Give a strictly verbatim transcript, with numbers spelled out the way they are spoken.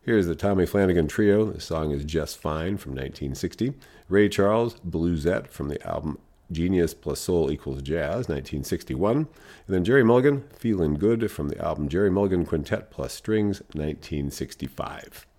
Here's the Tommy Flanagan Trio. The song is Just Fine from nineteen sixty. Ray Charles, Bluesette from the album Genius Plus Soul Equals Jazz, nineteen sixty-one. And then Jerry Mulligan, Feelin' Good from the album Jerry Mulligan Quintet Plus Strings, nineteen sixty-five.